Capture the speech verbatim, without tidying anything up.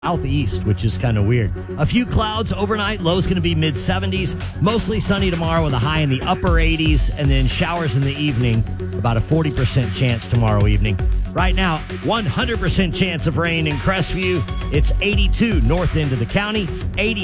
southeast, which is kind of weird. A few clouds overnight. Low's going to be mid seventies. Mostly sunny tomorrow with a high in the upper eighties. And then showers in the evening. About a forty percent chance tomorrow evening. Right now, one hundred percent chance of rain in Crestview. It's eighty-two north end of the county. eighty